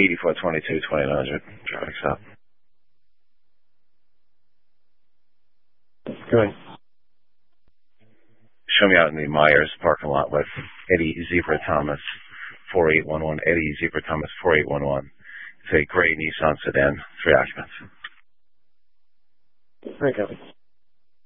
8422 2900. Traffic's up. Go ahead. Show me out in the Myers parking lot with Eddie Zebra Thomas 4811. Eddie Zebra Thomas 4811. It's a gray Nissan sedan, 3 occupants. Very copy.